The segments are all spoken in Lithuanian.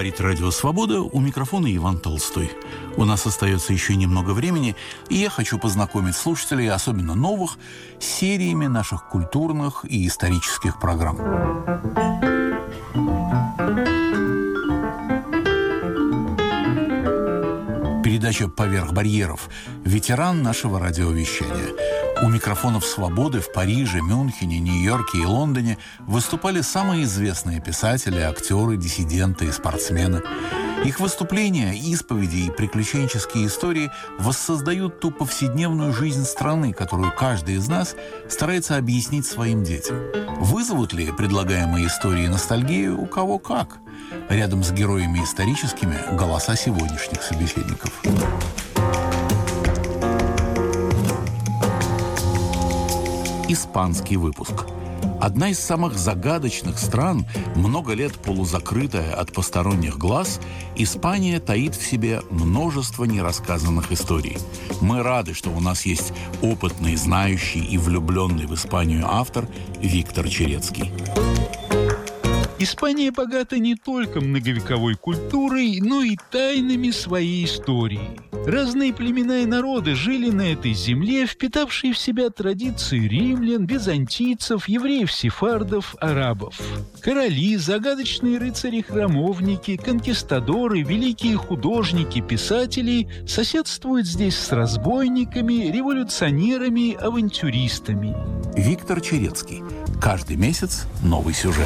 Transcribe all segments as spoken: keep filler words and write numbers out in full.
Говорит Радио Свобода, у микрофона Иван Толстой. У нас остается еще немного времени, и я хочу познакомить слушателей, особенно новых, с сериями наших культурных и исторических программ. Передача «Поверх барьеров» – ветеран нашего радиовещания. У микрофонов «Свободы» в Париже, Мюнхене, Нью-Йорке и Лондоне выступали самые известные писатели, актеры, диссиденты и спортсмены. Их выступления, исповеди и приключенческие истории воссоздают ту повседневную жизнь страны, которую каждый из нас старается объяснить своим детям. Вызовут ли предлагаемые истории ностальгию у кого как? Рядом с героями историческими – голоса сегодняшних собеседников. Испанский выпуск. Одна из самых загадочных стран, много лет полузакрытая от посторонних глаз, Испания таит в себе множество нерассказанных историй. Мы рады, что у нас есть опытный, знающий и влюбленный в Испанию автор Виктор Черецкий. Испания богата не только многовековой культурой, но и тайнами своей истории. Разные племена и народы жили на этой земле, впитавшие в себя традиции римлян, византийцев, евреев-сефардов, арабов. Короли, загадочные рыцари-храмовники, конкистадоры, великие художники, писатели соседствуют здесь с разбойниками, революционерами, авантюристами. Виктор Черецкий. Каждый месяц новый сюжет.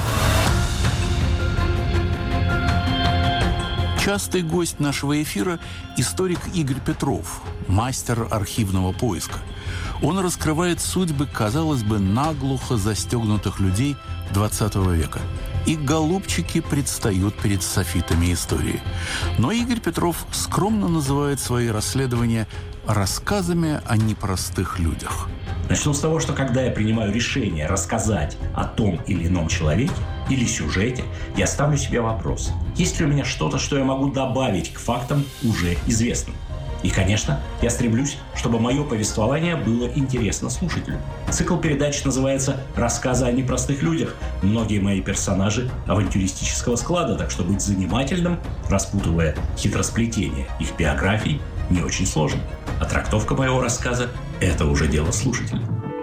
Частый гость нашего эфира – историк Игорь Петров, мастер архивного поиска. Он раскрывает судьбы, казалось бы, наглухо застегнутых людей двадцатого века. И голубчики предстают перед софитами истории. Но Игорь Петров скромно называет свои расследования рассказами о непростых людях. Начну с того, что когда я принимаю решение рассказать о том или ином человеке или сюжете, я ставлю себе вопрос: есть ли у меня что-то, что я могу добавить к фактам уже известным? И, конечно, я стремлюсь, чтобы мое повествование было интересно слушателю. Цикл передач называется «Рассказы о непростых людях». Многие мои персонажи авантюристического склада, так что быть занимательным, распутывая хитросплетение их биографий, не очень сложно. А трактовка моего рассказа – это уже дело слушателя.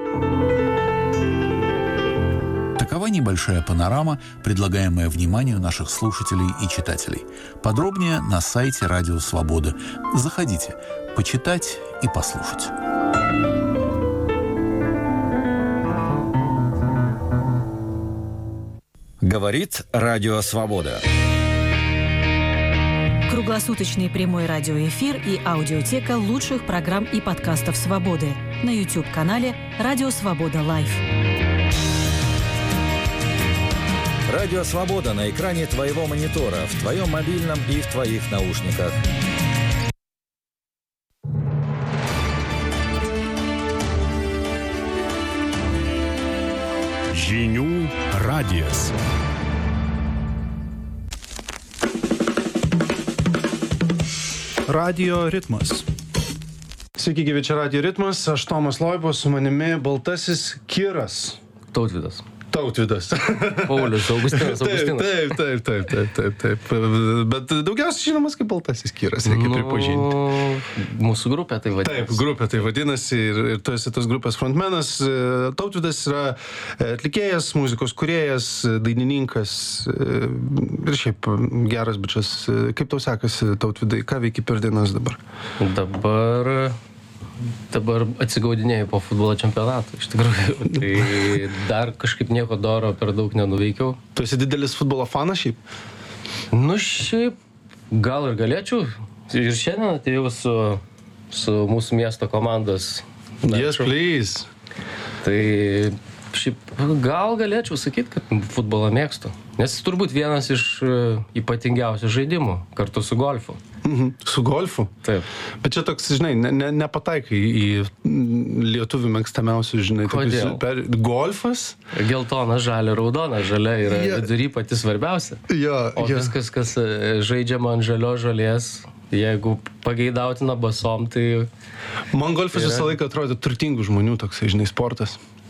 Такова небольшая панорама, предлагаемая вниманию наших слушателей и читателей. Подробнее на сайте Радио Свобода. Заходите, почитать и послушать. Говорит Радио Свобода. Круглосуточный прямой радиоэфир и аудиотека лучших программ и подкастов «Свободы» на YouTube-канале «Радио Свобода Лайв». Радио Свобода на экране твоего монитора, в твоем мобильном и в твоих наушниках. Žinių radijas. Radio ritmas. Sveiki, gyvi, čia Radio ritmas. Aš Tomas Loibo, su manimi Baltasis Kiras. Tautvydas. Tautvydas. Paulius Augustinas. Taip, taip, taip, taip, taip, taip, taip. Bet daugiausiai žinomas kaip Baltasis Kiras, reikia nu, pripažinti. Mūsų grupė tai vadinasi. Taip, grupė tai vadinasi ir, ir tu esi tas grupės frontmenas. Tautvydas yra atlikėjas, muzikos kūrėjas, dainininkas ir šiaip geras bičas. Kaip tau sekasi, Tautvydai? Ką veiki per dienas dabar? Dabar... Dabar atsigaudinėjau po futbolo čempionato, iš tikrųjų. Tai dar kažkaip nieko doro per daug nenuveikiau. Tu esi didelis futbolo fanas šiaip? Nu šiaip, gal ir galėčiau. Ir šiandien atėjau su, su mūsų miesto komandos. Yes, please. Tai šiaip gal galėčiau sakyti, kad futbolą mėgstu. Nes jis turbūt vienas iš ypatingiausių žaidimų, kartu su golfu. Mhm. Su golfu? Taip. Bet čia toks, žinai, ne, ne, nepataikai į lietuvių mėgstamiausių, žinai. Kodėl? Per... Golfas? Geltona, žalia, raudona. Žalia yra ja. Vidury pati svarbiausia. Ja, o ja. viskas, kas žaidžiama ant žalio žolės, jeigu pageidautina basom, tai... Man golfas yra... visą laiką atrodė turtingų žmonių toksai, žinai, sportas.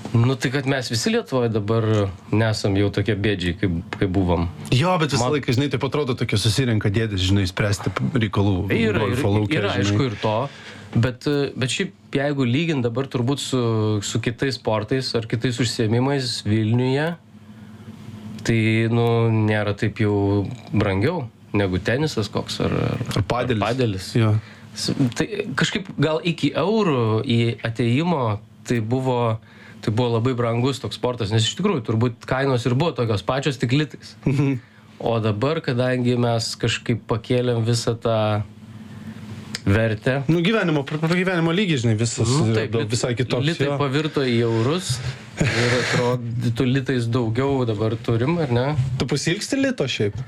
Nu tai kad mes visi Lietuvoje dabar nesam jau tokie bėdžiai, kaip, kaip buvom. Jo, bet visą Man- laiką, žinai, taip atrodo tokie susirenka dėdės, žinai, spręsti reikalų. Yra, ir, golfo lauke, yra žinai. aišku ir to, bet, bet šiaip jeigu lygint dabar turbūt su, su kitais sportais ar kitais užsiėmimais Vilniuje, tai, nu, nėra taip jau brangiau negu tenisas koks ar, Ar padelis. Ar padelis. Jo. S- Tai kažkaip gal iki eurų į ateimo tai buvo, tai buvo labai brangus toks sportas, nes iš tikrųjų turbūt kainos ir buvo tokios pačios, tik litais. O dabar, kadangi mes kažkaip pakėlėm visą tą vertę, Nu, gyvenimo, pra- pragyvenimo lygis, žinai, visas nu, yra taip, daug- lit- visai kitoks. litai jo. pavirto į eurus ir atrodytų litais daugiau dabar turim, ar ne? Tu pasilgsti lito šiaip?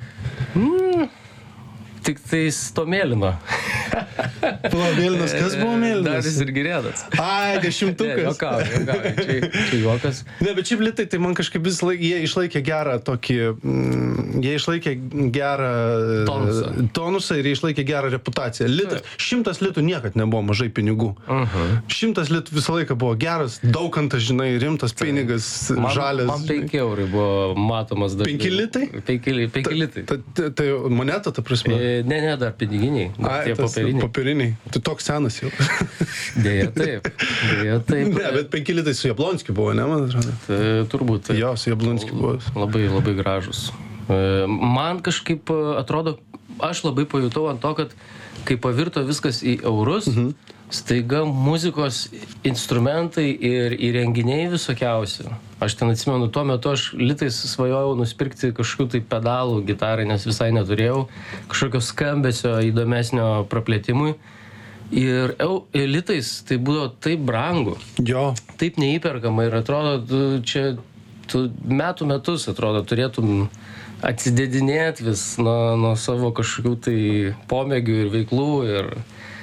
Tik tais to mėlyno. Pala, mėlynas, kas buvo mėlynas? Darius ir Girėnas. Ai, Ne, dešimtukas. juokauju, juokauju, čia, čia juokas. Ne, bet šiaip litai, tai man kažkaip vis laik, jie išlaikė gerą tokį, mm, jie išlaikė gerą e, Tonusą. tonusą ir jie išlaikė gerą reputaciją. Litas, šimtas litų niekad nebuvo mažai pinigų. Šimtas litų visą laiką buvo geras, daukantas, žinai, rimtas pinigas, Man, žalias. man penki eurai buvo matomas dar. Penki litai? Penki, li- penki litai. Ta, ta, tai moneta, ta prasme. E, Ne, ne, dar piniginiai. Dar Ai, tie tas popieriniai. Popieriniai. Tu toks senas jau. Dėja taip. Dėja taip. Ne, bet penki litai su Jablonskiu buvo, ne, man atrodo. Tai turbūt. taip. Jo, su Jablonskiu buvo. Labai, labai gražus. E, Man kažkaip e, atrodo, aš labai pajutau ant to, kad kai pavirto viskas į eurus, mhm. staiga muzikos instrumentai ir įrenginiai visokiausi. Aš ten atsimenu, tuo metu aš litais svajojau nusipirkti kažkokių tai pedalų gitarai, nes visai neturėjau kažkokio skambesio įdomesnio praplėtimui. Ir eu, ir litais tai buvo taip brangu, Jo. taip neįperkama ir atrodo, tu čia tu metų metus, atrodo, turėtum atsidedinėti vis nuo, nuo savo kažkokių tai pomėgių ir veiklų. Ir,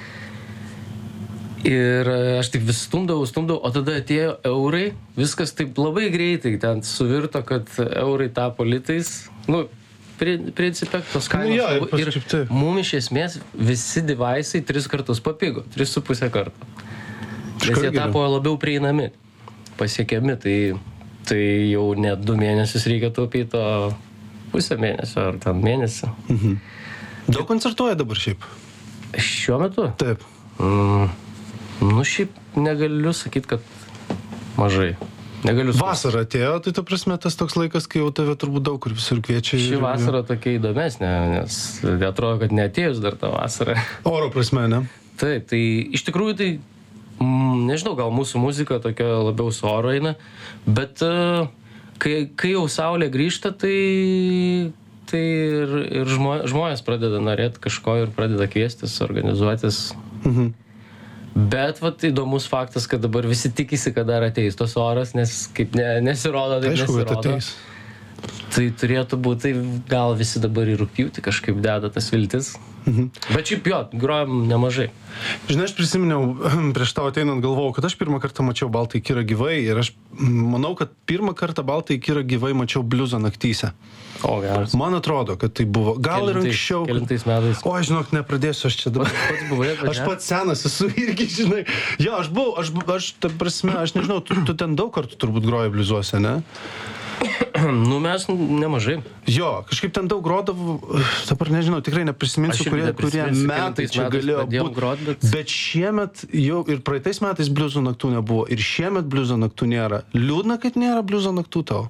ir aš tik vis stumdavau, stumdavau, o tada atėjo eurai, viskas taip labai greitai ten suvirto, kad eurai tapo litais. Nu, pri- principe, tos kainos. jo, ir labai- kažkaip taip. mum iš esmės visi devaisai tris kartus papigo, tris su pusę karto. Nes Iškart jie geriau. tapo labiau prieinami, pasiekiami, tai, tai jau net du mėnesius reikia taupyti, o pusę mėnesio ar ten mėnesį. Daug koncertuoja dabar šiaip. Šiuo metu? Taip. Mm, nu šiaip negaliu sakyti, kad mažai. Negaliu sakyti. Vasara atėjo, tai ta prasme tas toks laikas, kai jau tave turbūt daug kur visur kviečia. Ši ir- vasara tokia įdomesnė, nes atrodo, kad neatėjus dar tą vasarą. Oro prasme, ne? Taip, tai iš tikrųjų tai, mm, nežinau, gal mūsų muzika tokia labiau su oro eina, bet uh, kai, kai jau saulė grįžta, tai, tai ir, ir žmo, žmonės pradeda norėti kažko ir pradeda kviestis, organizuotis. Mhm. Bet vat, įdomus faktas, kad dabar visi tikisi, kad dar ateis tos oras, nes kaip ne, nesirodo, taip Aišku, kad nesirodo. ateis. Tai turėtų būti, tai gal visi dabar į rugpjūtį kažkaip deda tas viltis. Mhm. Bet šiaip jo, grojam nemažai. Žinai, aš prisiminiau, prieš tau ateinant galvojau, kad aš pirmą kartą mačiau Baltąjį kirą gyvai ir aš manau, kad pirmą kartą Baltąjį kirą gyvai mačiau bliuzo naktyse. O, geras. Man atrodo, kad tai buvo. Gal ir Kelintais- anksčiau. kelintais metais. O, žinok, nepradėsiu aš čia dabar. Pats buvai atvažiavęs? Aš pats senas esu irgi, žinai. Jo, aš buvau, aš, bu- aš ta prasme, aš nežinau, tu, tu ten daug kartų turbūt groji bliuzuose, ne? Nu, mes nemažai. Jo, kažkaip ten daug grodavau, dabar nežinau, tikrai neprisiminsiu, Aš irgi kurie, kurie neprisiminsiu, metai kelintais čia metais galėjo pradėjom būti. grot, bet- bet šiemet jau ir praeitais metais bliuzo naktų nebuvo, ir šiemet bliuzo naktų nėra. Liūdna, kad nėra bliuzo naktų tau.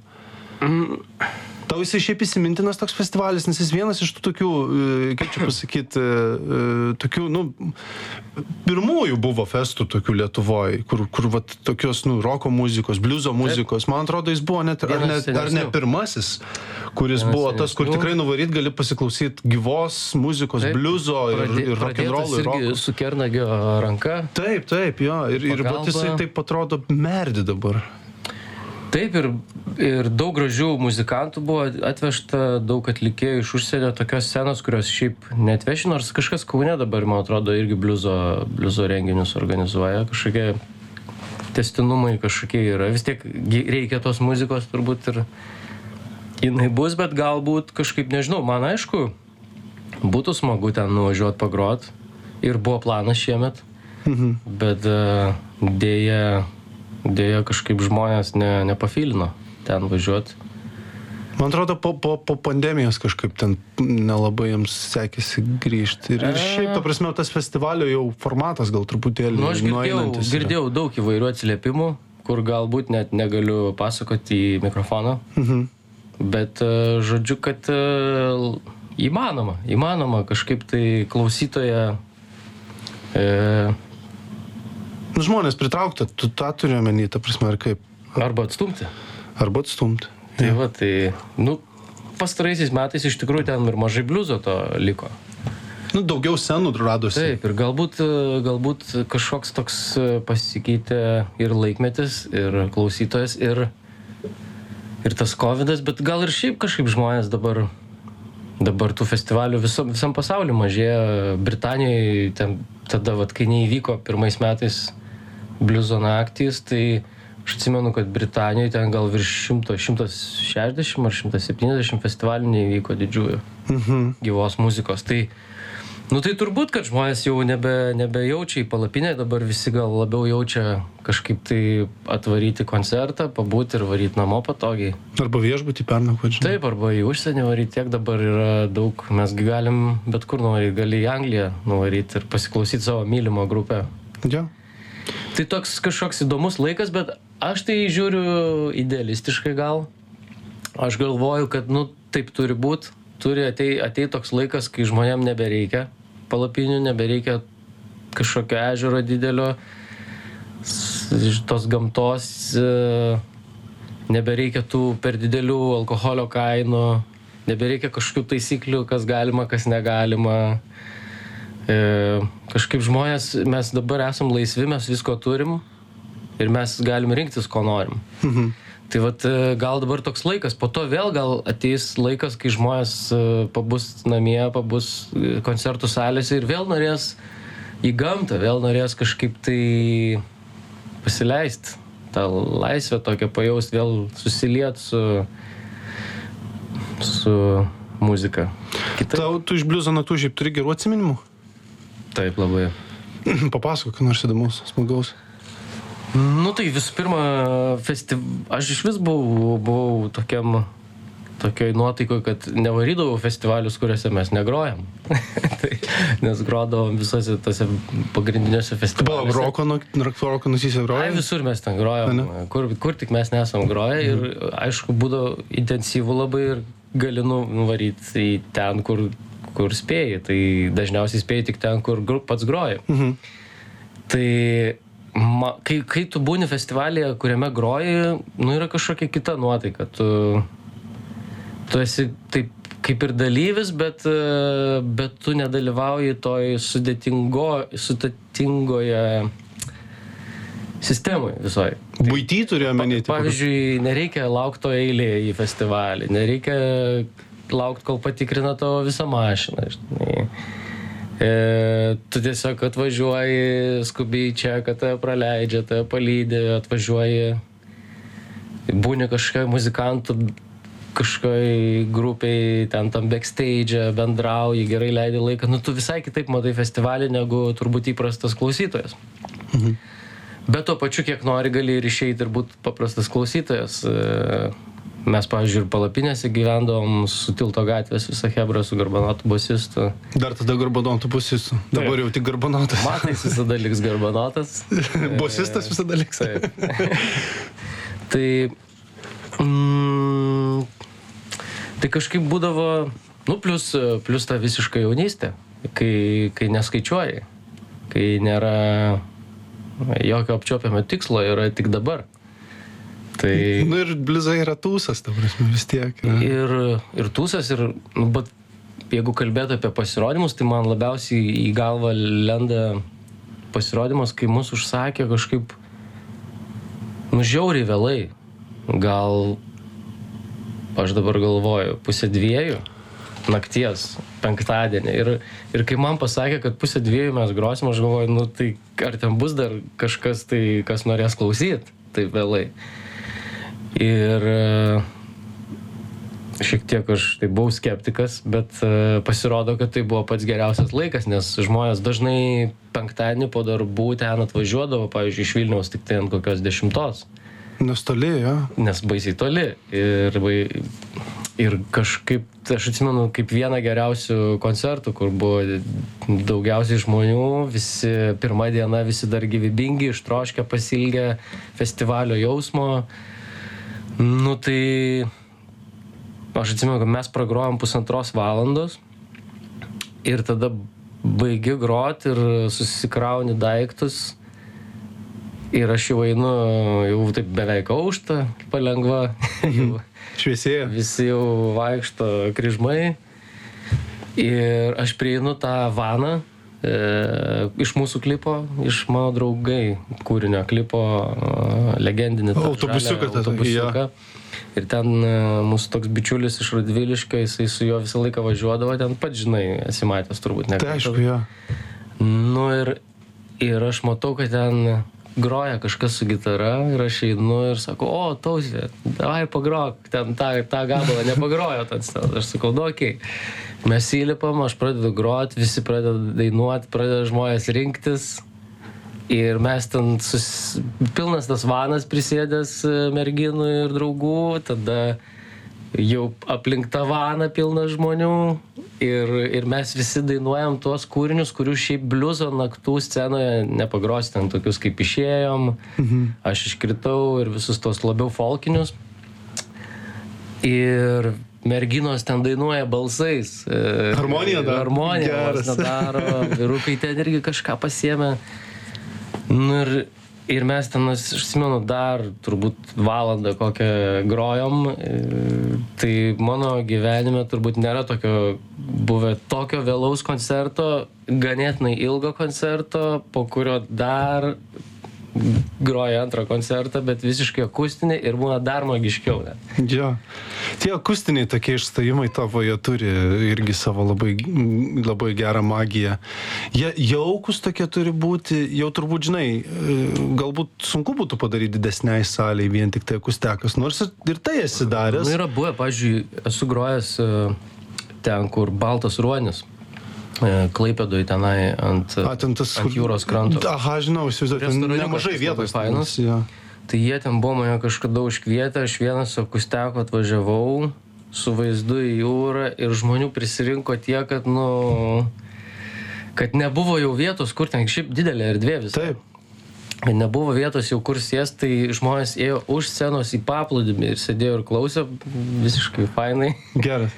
Tau jisai šiaip įsimintinas toks festivalis, nes jis vienas iš tų tokių, e, kaip čia pasakyti, tokių, nu, pirmųjų buvo festų tokių Lietuvoje, kur, kur vat, tokios, nu, roko muzikos, bliuzo muzikos. Man atrodo, jis buvo net, ar, Vienas net, ar ne senesnių. pirmasis, kuris Vienas buvo tas, kur senesnių. tikrai nuvaryt gali pasiklausyti gyvos muzikos, Taip, bliuzo ir, pradė- ir rock'n'roll ir pradėtas irgi roko. su Kernagio ranka. Taip, taip, jo. Ir, ir vat Pagalba. jisai taip atrodo merdi dabar. Taip, ir, ir daug gražių muzikantų buvo atvežta, daug atlikėjų iš užsienio, tokios scenos, kurios šiaip neatveši, nors kažkas Kaune dabar, man atrodo, irgi bliuzo, bliuzo renginius organizuoja, kažkokie testinumai kažkokie yra, vis tiek gi- reikia tos muzikos turbūt ir jinai bus, bet galbūt kažkaip, nežinau, man aišku, būtų smagu ten nuvažiuoti pagrot ir buvo planas šiemet, Mhm. bet uh, dėja dėja kažkaip žmonės ne, nepafilino ten važiuoti. Man atrodo, po, po, po pandemijos kažkaip ten nelabai jiems sekėsi grįžti. Ir, ir šiaip, ta prasme, tas festivalio jau formatas gal truputėlį Nu, aš girdėjau, nueinantis. girdėjau daug įvairių atsiliepimų, kur galbūt net negaliu pasakoti į mikrofoną. Mhm. Bet e, žodžiu, kad e, įmanoma, įmanoma kažkaip tai klausytoje... E, Nu, žmonės pritraukta, tu tą turi omeny, ta prasme, ar kaip? arba atstumti. Arba atstumti. Tai va, tai, nu, pastaraisiais metais iš tikrųjų ten ir mažai bliuzo to liko. Nu, daugiau scenų radosi. Taip, ir galbūt, galbūt kažkoks toks pasikeitė ir laikmetis, ir klausytojas, ir, ir tas kovidas, bet gal ir šiaip kažkaip žmonės dabar, dabar tų festivalių visam, visam pasauliu mažėja. Britanijoje ten, tada, vat, kai neįvyko pirmais metais bliuzo naktys, tai aš atsimenu, kad Britanijoje ten gal virš šimtas šešiasdešimt ar šimtas septyniasdešimt festivalių neįvyko didžiųjų Mhm. gyvos muzikos. Tai, nu tai turbūt, kad žmonės jau nebe, nebejaučia į palapinę, dabar visi gal labiau jaučia kažkaip tai atvaryti koncertą, pabūti ir varyti namo patogiai. Arba viešbutį pernakvoti, žinai. Taip, arba į užsienį varyti, tiek dabar yra daug, mes gi galim bet kur nuvaryti, gali į Angliją nuvaryti ir pasiklausyti savo mylimo grupę. Jo. Tai toks kažkoks įdomus laikas, bet aš tai žiūriu idealistiškai gal. Aš galvoju, kad, nu, taip turi būti. Turi atei, atei toks laikas, kai žmonėm nebereikia palapinių, nebereikia kažkokio ežero didelio, s- tos gamtos, e, nebereikia tų per didelių alkoholio kainų, nebereikia kažkokių taisyklių, kas galima, kas negalima. E, kažkaip žmonės, mes dabar esam laisvi, mes visko turim ir mes galim rinktis, ko norim. Mhm. Tai vat e, gal dabar toks laikas, po to vėl gal ateis laikas, kai žmonės e, pabus namie, pabus e, koncertų salėse ir vėl norės į gamtą, vėl norės kažkaip tai pasileisti, tą laisvę tokią pajausti, vėl susiliet su, su muzika. Kita, Tau, tu iš bliuzo natų šiaip turi gerų atsiminimų? taip labai. Papasakok, ką nors įdomus, smagaus. Nu tai visų pirma, festiv... aš iš vis buvau, buvau tokiam, tokioj nuotaikoje, kad nevarydavau festivalius, kuriuose mes negrojam. Tai, nes grodavom visose tose pagrindiniuose Buvo festivaliuose. roko, nu- roko nusisė Ai, groja? visur mes ten grojom, kur, kur tik mes nesam groję ir aišku, būdavo intensyvų labai ir gali nu- nuvaryti į ten, kur, kur spėjai. Tai dažniausiai spėjai tik ten, kur gru- pats groji. Mhm. Tai ma, kai, kai tu būni festivalyje, kuriame groji, nu yra kažkokia kita nuotaika. Tu, tu esi taip kaip ir dalyvis, bet, e, bet tu nedalyvauji toj sudėtingo, sudėtingoje sistemoje visoje. Buity turėjo menyti. Pavyzdžiui, nereikia laukti to eilėje į festivalį, nereikia laukti, kol patikrina tavo visą mašiną. Žinai. E, tu tiesiog atvažiuoji, skubiai čia, kad tave praleidžia, tave palydė, atvažiuoji, būni kažkokioj muzikantų, kažkokioj grupiai, ten tam backstage, bendrauji, gerai leidi laiką. Nu, tu visai kitaip matai festivalį, negu turbūt įprastas klausytojas. Mhm. Bet tuo pačiu, kiek nori, gali ir išeiti ir būti paprastas klausytojas. Mes, pavyzdžiui, ir palapinėse gyvendavom su Tilto gatvės visą hebrą, su Garbanotu bosistu. Dar tada Garbanotų bosistų. Dabar jau tik Garbanotas. Matais visada liks Garbanotas. Bosistas visada liks. Taip. Tai... Mm, tai kažkaip būdavo... Nu, plus, plus ta visiška jaunystė, kai, kai neskaičiuoji, kai nėra jokio apčiuopiamo tikslo, yra tik dabar. Tai... Nu ir bliuzai yra tūsas, ta prasme, vis tiek. Yra. Ir, ir tūsas, ir, nu, bet jeigu kalbėtų apie pasirodymus, tai man labiausiai į galvą lenda pasirodymas, kai mus užsakė kažkaip, nu, žiauriai vėlai. Gal, aš dabar galvoju, pusė dviejų nakties, penktadienį. Ir, ir kai man pasakė, kad pusė dviejų mes grosim, aš galvoju, nu, tai ar ten bus dar kažkas, tai, kas norės klausyti taip vėlai. Ir šiek tiek aš tai buvau skeptikas, bet uh, pasirodo, kad tai buvo pats geriausias laikas, nes žmonės dažnai penktadienį po darbų ten atvažiuodavo, pavyzdžiui, iš Vilniaus tik tai ant kokios dešimtos. Nes toli, jo. Nes baisiai toli. Ir, ir kažkaip, aš atsimenu, kaip vieną geriausių koncertų, kur buvo daugiausiai žmonių, visi, pirmą dieną visi dar gyvybingi, ištroškę, pasilgę festivalio jausmo. Nu tai, aš atsimenu, kad mes pragrojom pusantros valandos ir tada baigi grot ir susikrauni daiktus. Ir aš jau einu, jau taip beveik aušta, palengva. Šviesėja. Visi jau vaikšto kryžmai. Ir aš prieinu tą vaną e, iš mūsų klipo, iš mano draugai kūrinio klipo, e, legendinį tą autobusiuką. žalią autobusiuką. Ir ten e, mūsų toks bičiulis iš Radviliškio, jisai su juo visą laiką važiuodavo, ten pat, žinai, esi matęs turbūt. Tai aišku, jo. Nu ir, ir aš matau, kad ten groja kažkas su gitara ir aš einu ir sakau, o, Tausė, davai pagrok, ten tą, tą gabalą nepagrojo ten stel. Aš sakau, nu, okei. Okay. Mes įlipam, aš pradedu grot, visi pradeda dainuoti, pradeda žmonės rinktis ir mes ten sus... pilnas tas vanas prisėdęs merginų ir draugų, tada jau aplink tą vaną pilna žmonių ir, ir mes visi dainuojam tuos kūrinius, kurių šiaip bliuzo naktų scenoje nepagrosi, ten tokius kaip Išėjom, mhm. Aš iškritau ir visus tos labiau folkinius. Ir merginos ten dainuoja balsais. Harmonija daro. Harmonija daro, vyrukai ten irgi kažką pasiėmė. Nu ir Ir mes ten, aš atsimenu, dar turbūt valandą kokią grojom, tai mano gyvenime turbūt nėra tokio buvę tokio vėlaus koncerto, ganėtinai ilgo koncerto, po kurio dar groja antrą koncertą, bet visiškai akustinį ir būna dar magiškiau. Ne? Jo. Tie akustiniai tokie išstojimai tavo, jie turi irgi savo labai, labai gerą magiją. Jie jaukus tokie turi būti, jau turbūt, žinai, galbūt sunku būtų padaryti didesniai saliai vien tik tai akustekas, nors ir tai esi daręs. Nu, yra buvę, pavyzdžiui, esu grojęs ten, kur Baltas ruonis. Klaipėdoj tenai ant, A, ten tas, ant jūros kranto. Aha, žinau, įsivaizduoju, ten nemažai vietos. Fainas. Ja. Tai jie ten buvo mane kažkada užkvietę, aš vienas su akusteko atvažiavau su vaizdu į jūrą ir žmonių prisirinko tiek, kad, nu, kad nebuvo jau vietos, kur ten šiaip didelė erdvė visai. Taip. Kad nebuvo vietos jau kur sėst, tai žmonės ėjo už scenos į paplūdimį ir sėdėjo ir klausė visiškai fainai. Geras.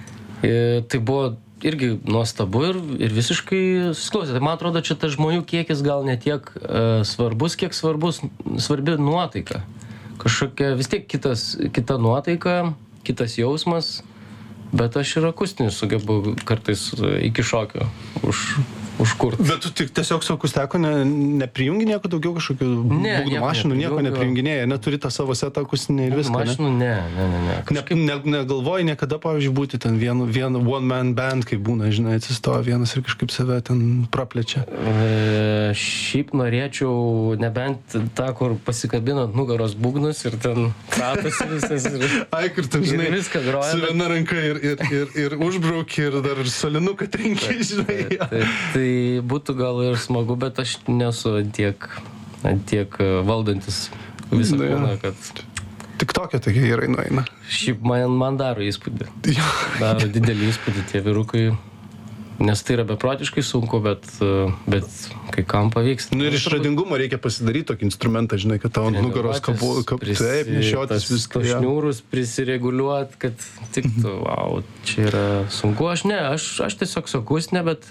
Ir tai buvo irgi nuostabu ir, ir visiškai susiklausė. Tai man atrodo, čia tas žmonių kiekis gal ne tiek uh, svarbus, kiek svarbus, svarbi nuotaika. Kažkokia vis tiek kitas, kita nuotaika, kitas jausmas, bet aš ir akustinis sugebu kartais iki šokio už, užkurt. Bet tu tik tiesiog su akusteko ne, neprijungi nieko daugiau kažkokių ne, būgnų mašinų, nieko neprijunginėja, neturi tą savo setą akustinį ir viską, mašinų, ne? Ne, ne, ne. Kažkaip... Ne, ne, negalvoji niekada, pavyzdžiui, būti ten vienu, vienu one man band, kaip būna, žinai, atsistoja vienas ir kažkaip save ten praplečia. E, šiaip norėčiau nebent tą, kur pasikabinant nugaros būgnus ir ten kratosi visas ir... Ai, kur tu, žinai, viską groja. Su viena ranka ir, ir, ir, ir užbrauki ir dar solinuką trenki, žinai. Tai, tai, tai būtų gal ir smagu, bet aš nesu tiek, tiek valdantis visą Na, kūną, kad... Tik tokia tokia gerai nueina. Šiaip man, man daro įspūdį. Daro didelį įspūdį tie vyrukai. Nes tai yra beprotiškai sunku, bet, bet kai kam pavyks. Nu ir išradingumo reikia pasidaryti tokį instrumentą, žinai, kad tavo nugaros kabu, kap, prisi, taip, nešiotis viską. Šniūrus prisireguliuoti, kad tiktų, wow, čia yra sunku. Aš ne, aš, aš tiesiog su akustinė, bet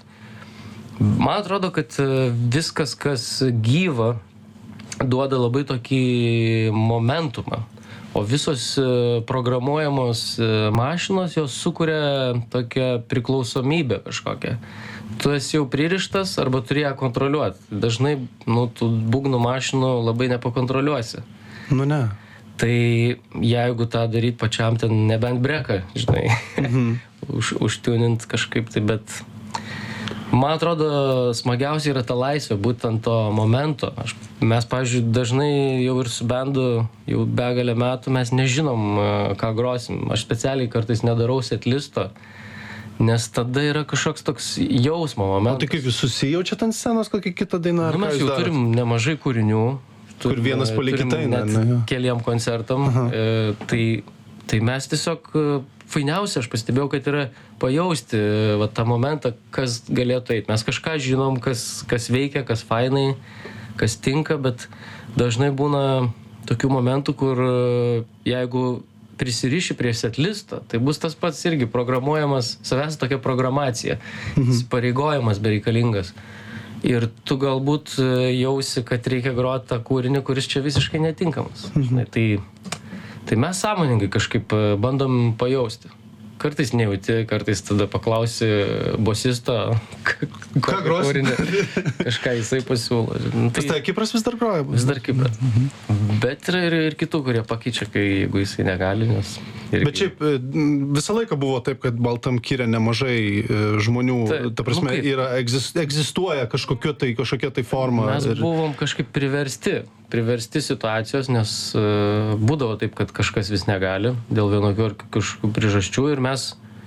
man atrodo, kad viskas, kas gyva, duoda labai tokį momentumą. O visos programuojamos mašinos, jos sukuria tokią priklausomybę kažkokią. Tu esi jau pririštas arba turi ją kontroliuoti. Dažnai, nu, tų būgnų mašinų labai nepakontroliuosi. Nu ne. Tai jeigu tą daryti pačiam, ten nebent breka, žinai, mhm. Už, užtiunint kažkaip tai, bet... Man atrodo, smagiausia yra ta laisvė, būtent to momento. Aš, mes, pavyzdžiui, dažnai jau ir su bendu, jau begalę metų mes nežinom, ką grosim. Aš specialiai kartais nedarau setlisto, nes tada yra kažkoks toks jausmo momentas. O tai kaip jūs susijaučiat ant scenos kokią kitą dainą? Nu, mes jau darot? Turim nemažai kūrinių. Kur vienas palei kitą eina, ne? Keliem koncertam. E, tai, tai mes tiesiog fainiausia, aš pastebėjau, kad yra pajausti va, tą momentą, kas galėtų eiti. Mes kažką žinom, kas, kas veikia, kas fainai, kas tinka, bet dažnai būna tokių momentų, kur jeigu prisiriši prie setlisto, tai bus tas pats irgi programuojamas, savęs tokia programacija, įsipareigojimas bereikalingas. Ir tu galbūt jausi, kad reikia groti tą kūrinį, kuris čia visiškai netinkamas. Žinai, tai, tai mes sąmoningai kažkaip bandom pajausti. Kartais nejauti, kartais tada paklausi bosisto, ką grosi, kažką jisai pasiūlo. Nu, tai, tai Kipras vis dar groja? Vis dar Kipras. Mhm. Bet yra ir, ir kitų, kurie pakeičia, kai, jeigu jisai negali. Nes irgi... Bet šiaip visą laiką buvo taip, kad Baltam Kire nemažai žmonių, ta, ta prasme, nu yra, egzistuoja kažkokia tai, kažkokia tai forma. Mes ir... buvom kažkaip priversti. priversti situacijos, nes uh, būdavo taip, kad kažkas vis negali dėl vienokių ar kažkokių priežasčių ir mes,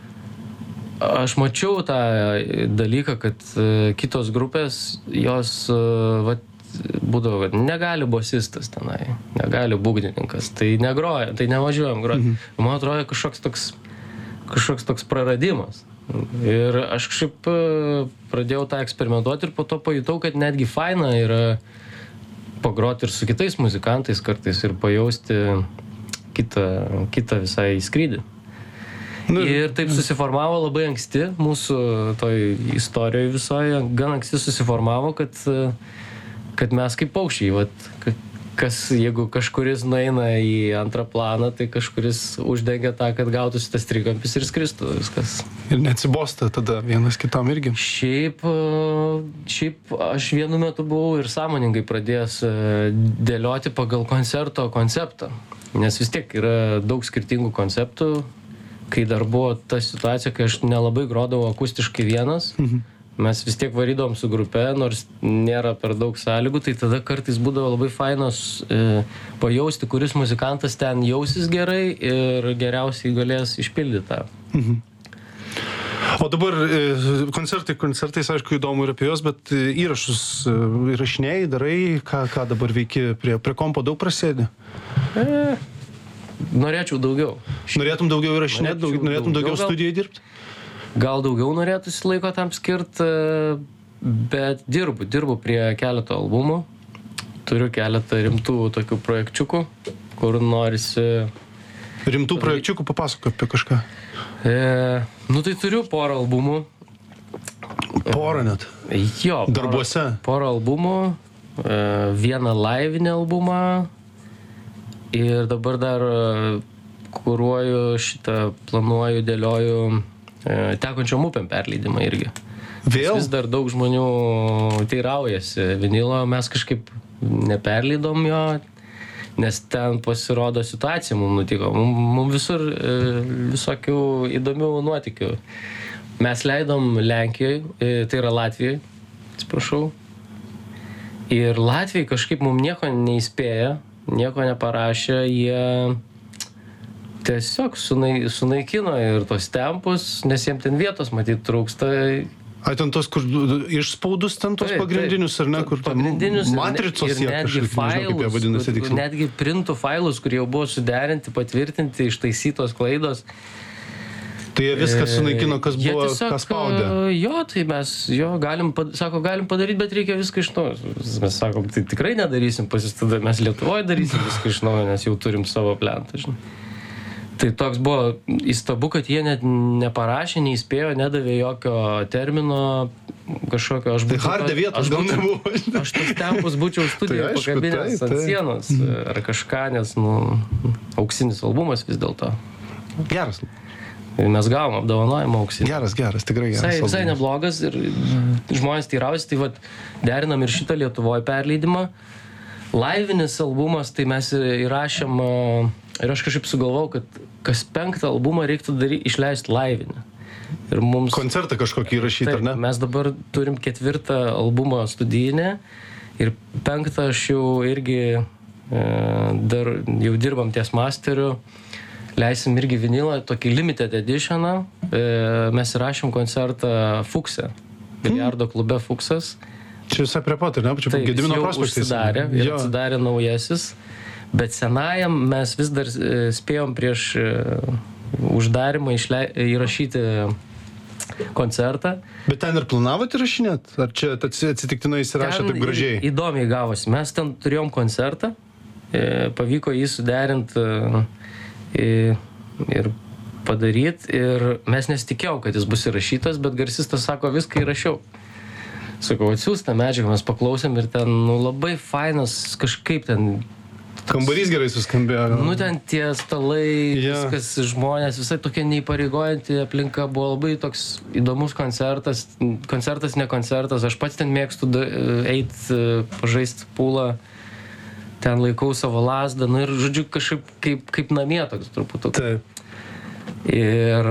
aš mačiau tą dalyką, kad uh, kitos grupės, jos uh, vat, būdavo, kad negali bosistas tenai, negali būgnininkas, tai negroja, tai nevažiuojam groti. Mhm. Man atrodo kažkoks toks, kažkoks toks praradimas. Ir aš kažkaip uh, pradėjau tą eksperimentuoti ir po to pajutau, kad netgi faina yra pagroti ir su kitais muzikantais kartais ir pajausti kitą, kitą visai skrydį. Nu, ir taip susiformavo labai anksti, mūsų toj istorijoje visoje, gan anksti susiformavo, kad, kad mes kaip paukščiai, vat, kas, jeigu kažkuris nueina į antrą planą, tai kažkuris uždengia tą, kad gautųsi tas trikampis ir skristų viskas. Ir neatsibosta tada vienas kitam irgi? Šiaip, šiaip aš vienu metu buvau ir sąmoningai pradėjęs dėlioti pagal koncerto konceptą. Nes vis tiek yra daug skirtingų konceptų, kai dar buvo ta situacija, kai aš nelabai grodavau akustiškai vienas. Mhm. Mes vis tiek varydom su grupe, nors nėra per daug sąlygų, tai tada kartais būdavo labai fainos e, pajausti, kuris muzikantas ten jausis gerai ir geriausiai galės išpildyti tą. Mhm. O dabar e, koncertai, koncertais, aišku, įdomu ir apie juos, bet e, įrašus e, įrašinėjai, darai, ką, ką dabar veiki, prie, prie kompo daug prasėdi? E, norėčiau daugiau. Norėtum daugiau įrašinėti, daug, norėtum daugiau, daugiau studijai dirbti? Gal daugiau norėtųsi laiko tam skirt, bet dirbu, dirbu prie keleto albumų. Turiu keletą rimtų tokių projekčiukų, kur norisi... Rimtų projekčiukų papasako apie kažką. E, nu tai turiu porą albumų. Porą net? Jo. Darbuose? Porą, porą albumų, e, vieną livinį albumą ir dabar dar kuruoju šitą, planuoju, dėlioju tekančiom upėm perleidimą irgi. Vėl? Vis dar daug žmonių teiraujasi vinilo, mes kažkaip neperleidom jo, nes ten pasirodo situacija mums nutiko. Mums visur visokių įdomių nuotykių. Mes leidom Lenkijoje, tai yra Latvijoje, atsiprašau. Ir Latvijai kažkaip mums nieko neįspėja, nieko neparašė, jie tiesiog sunai, sunaikino ir tos tempus, nes jiems ten vietos matyt trūksta. A, ten tos, kur išspaudus ten tos taip, pagrindinius, ar ne, kur pagrindinius matricos jie kažkaip, nežinau, kaip jie vadinasi tiksliai. Netgi printų failus, kurie jau buvo suderinti, patvirtinti, ištaisytos klaidos. Tai jie viską sunaikino, kas jie buvo, tiesiog, kas spaudė. Jo, tai mes, jo, galim, sako, galim padaryti, bet reikia viską iš naujo. Mes sakom, tai tikrai nedarysim, pasistada mes Lietuvoje darysim viską iš naujo, nes jau turim savo plentą, žinai. Tai toks buvo įstabu, kad jie net neparašė, neįspėjo, nedavė jokio termino kažkokio. Aš tai hardė vietos gal nebuvo. Aš tos tempus būčiau studijoje tai, pakabinęs tai, ant tai. sienos ar kažką, nes, nu, auksinis albumas vis dėlto. Geras. Mes gavom apdovanojimą auksinį. Geras, geras, tikrai geras. Visai, visai neblogas ir žmonės teirausi, tai vat, derinam ir šitą Lietuvoje perleidimą. Livinis albumas, tai mes įrašėm ir aš kažkaip sugalvojau, kad kas penktą albumą reiktų dary, išleisti livinį. Ir mums... Koncertą kažkokį įrašyti, Taip, ar ne? mes dabar turim ketvirtą albumą studijinę ir penktą aš jau irgi e, dar jau dirbam ties masteriu. Leisim irgi vinilą, tokį limited editioną. E, mes įrašėm koncertą Fukse, biliardo klube Fuksas. Čia visai prie pat, ar ne? Čia Taip, Gedimino jau prospektas. užsidarė ir Jo. atsidarė naujasis. Bet senajam mes vis dar e, spėjom prieš e, uždarimą išlei, įrašyti koncertą. Bet ten ir planavot įrašinėt? Ar čia atsitiktinai įsirašė Ten taip gražiai? į- Įdomiai gavosi. Mes ten turėjom koncertą, e, pavyko jį suderinti e, ir padaryti. Ir mes nesitikėjom, kad jis bus įrašytas, bet garsistas sako, viską įrašiau. Sakau, atsiųstą medžiagą, mes paklausėm ir ten nu, labai fainas kažkaip ten... Kambarys gerai suskambėjo. Nu ten tie stalai, Jo. viskas, žmonės, visai tokia neįpareigojanti aplinka, buvo labai toks įdomus koncertas, koncertas, ne koncertas, aš pats ten mėgstu eiti, pažaisti pūlą, ten laikau savo lasdą, nu ir žodžiu kažkaip kaip, kaip namie toks truputį. Taip. Ir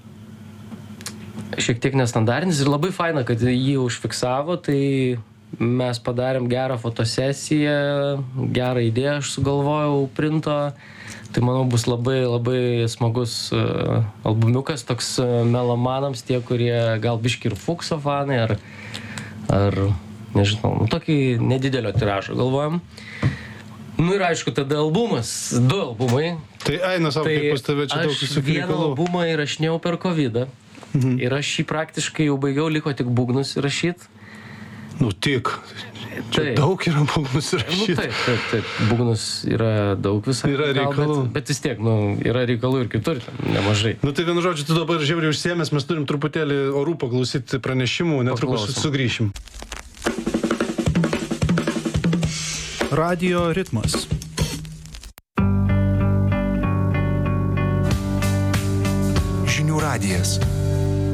šiek tiek nestandartinis ir labai faina, kad jį užfiksavo, tai mes padarėm gerą fotosesiją, gerą idėją aš sugalvojau printo, tai manau bus labai labai smagus uh, albumiukas, toks uh, melomanams, tie, kurie gal biški ir Fukso fanai, ar, ar nežinau, nu, tokį nedidelio tiražą galvojam. Nu ir aišku, tada albumas, du albumai. Tai eina savo, kaip pas tave čia daug Aš visokių vieną reikalų. albumą įrašinėjau per kovidą. Mhm. Ir aš jį praktiškai jau baigiau, liko tik būgnus įrašyti. Nu tik. Čia Taip. daug yra būgnus Nu, įrašyti. taip, taip, taip. Būgnus yra daug visai. Yra gal, reikalų. Bet, bet vis tiek, nu, yra reikalų ir kitur, ten nemažai. Nu tai vienu žodžiu, tu dabar žiauriai užsiemęs, mes turim truputėlį orų paklausyti pranešimų, netrukus Paklausom. sugrįšim. Radio ritmas. Žinių radijas.